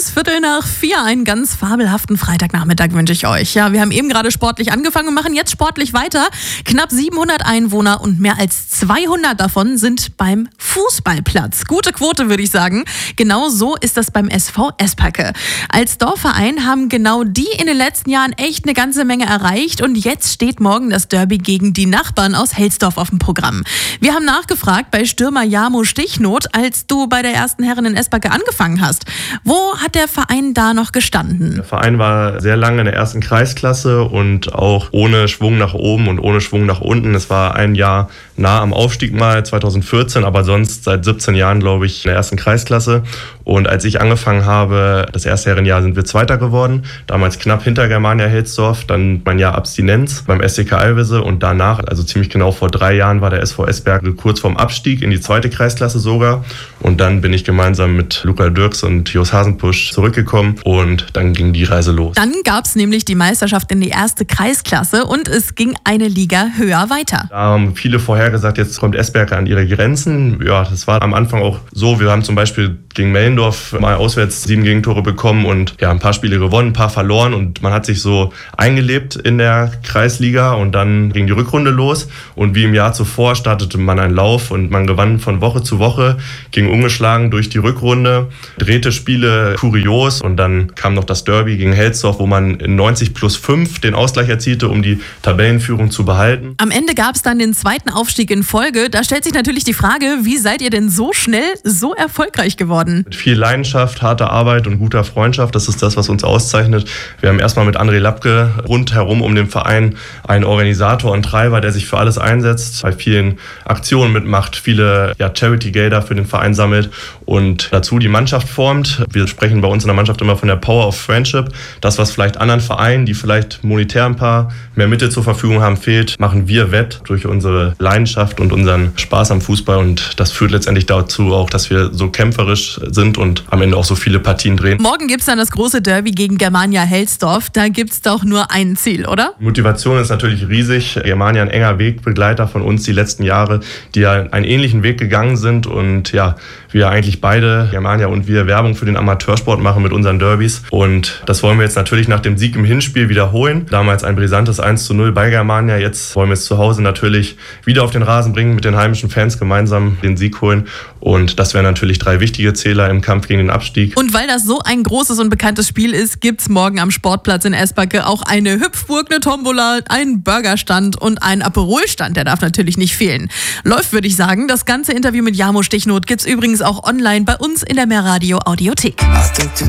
ist 3:15. Einen ganz fabelhaften Freitagnachmittag wünsche ich euch. Ja, wir haben eben gerade sportlich angefangen und machen jetzt sportlich weiter. Knapp 700 Einwohner und mehr als 200 davon sind beim Fußballplatz. Gute Quote, würde ich sagen. Genau so ist das beim SV Espacke. Als Dorfverein haben genau die in den letzten Jahren echt eine ganze Menge erreicht und jetzt steht morgen das Derby gegen die Nachbarn aus Helsdorf auf dem Programm. Wir haben nachgefragt bei Stürmer Jarmo Stichnot, als du bei der ersten Herren in Espacke angefangen hast. Wo hat der Verein da noch gestanden? Der Verein war sehr lange in der ersten Kreisklasse und auch ohne Schwung nach oben und ohne Schwung nach unten. Es war ein Jahr nah am Aufstieg mal, 2014, aber sonst seit 17 Jahren, glaube ich, in der ersten Kreisklasse. Und als ich angefangen habe, das erste Herrenjahr, sind wir Zweiter geworden. Damals knapp hinter Germania Helsdorf, dann mein Jahr Abstinenz beim SCK Alvese und danach, also ziemlich genau vor 3 Jahren, war der SV Espacke kurz vorm Abstieg in die zweite Kreisklasse sogar. Und dann bin ich gemeinsam mit Luca Dirks und Jos Hasenpusch zurückgekommen und dann ging die Reise los. Dann gab es nämlich die Meisterschaft in die erste Kreisklasse und es ging eine Liga höher weiter. Da haben viele vorher gesagt, jetzt kommt Espacke an ihre Grenzen. Ja, das war am Anfang auch so. Wir haben zum Beispiel gegen Mellendorf mal auswärts 7 Gegentore bekommen und ja, ein paar Spiele gewonnen, ein paar verloren und man hat sich so eingelebt in der Kreisliga und dann ging die Rückrunde los und wie im Jahr zuvor startete man einen Lauf und man gewann von Woche zu Woche, ging ungeschlagen durch die Rückrunde, drehte Spiele kurios und dann kam noch das Derby gegen Helsdorf, wo man in 90+5 den Ausgleich erzielte, um die Tabellenführung zu behalten. Am Ende gab es dann den zweiten Aufstieg in Folge. Da stellt sich natürlich die Frage, wie seid ihr denn so schnell so erfolgreich geworden? Mit viel Leidenschaft, harter Arbeit und guter Freundschaft, das ist das, was uns auszeichnet. Wir haben erstmal mit André Lapke rundherum um den Verein einen Organisator und Treiber, der sich für alles einsetzt, bei vielen Aktionen mitmacht, viele Charity-Gelder für den Verein sammelt und dazu die Mannschaft formt. Wir sprechen bei uns in der Mannschaft immer von der Power of Friendship. Das, was vielleicht anderen Vereinen, die vielleicht monetär ein paar mehr Mittel zur Verfügung haben, fehlt, machen wir wett durch unsere Leidenschaft und unseren Spaß am Fußball und das führt letztendlich dazu auch, dass wir so kämpferisch sind und am Ende auch so viele Partien drehen. Morgen gibt es dann das große Derby gegen Germania Helsdorf. Da gibt es doch nur ein Ziel, oder? Die Motivation ist natürlich riesig. Germania ein enger Wegbegleiter von uns die letzten Jahre, die ja einen ähnlichen Weg gegangen sind und ja, wir eigentlich beide, Germania und wir, Werbung für den Amateursport machen mit unseren Derbys und das wollen wir jetzt natürlich nach dem Sieg im Hinspiel wiederholen. Damals ein brisantes 1:0 bei Germania, jetzt wollen wir es zu Hause natürlich wieder auf den Rasen bringen, mit den heimischen Fans gemeinsam den Sieg holen und das wären natürlich 3 wichtige Zähler im Kampf gegen den Abstieg. Und weil das so ein großes und bekanntes Spiel ist, gibt's morgen am Sportplatz in Espacke auch eine Hüpfburg, eine Tombola, einen Burgerstand und einen Aperolstand, der darf natürlich nicht fehlen. Läuft, würde ich sagen. Das ganze Interview mit Jarmo Stichnot gibt's übrigens auch online bei uns in der Mehrradio Audiothek.